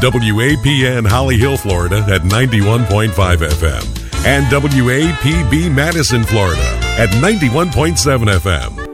WAPN Holly Hill, Florida at 91.5 FM and WAPB Madison, Florida at 91.7 FM.